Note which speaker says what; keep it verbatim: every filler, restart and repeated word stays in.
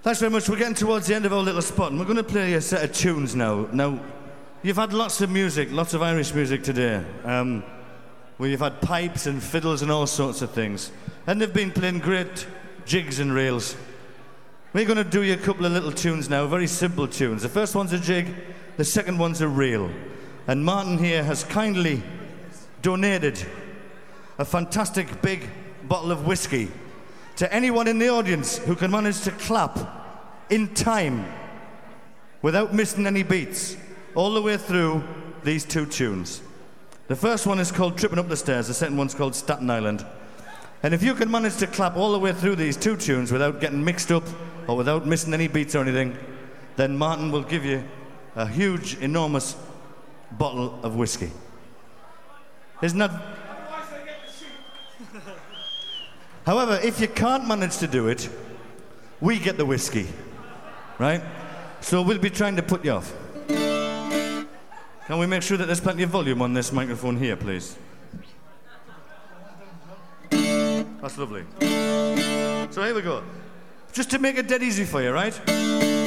Speaker 1: Thanks very much. We're getting towards the end of our little spot, and we're going to play a set of tunes now. Now, you've had lots of music, lots of Irish music today, um, where you've had pipes and fiddles and all sorts of things. And they've been playing great jigs and reels. We're going to do you a couple of little tunes now, very simple tunes. The first one's a jig, the second one's a reel. And Martin here has kindly donated a fantastic big bottle of whiskey to anyone in the audience who can manage to clap in time without missing any beats all the way through these two tunes. The first one is called Tripping Up the Stairs, the second one's called Staten Island. And if you can manage to clap all the way through these two tunes without getting mixed up or without missing any beats or anything, then Martin will give you a huge, enormous bottle of whiskey. Isn't that... However, if you can't manage to do it, we get the whiskey, right? So we'll be trying to put you off. Can we make sure that there's plenty of volume on this microphone here, please? That's lovely. So here we go. Just to make it dead easy for you, right?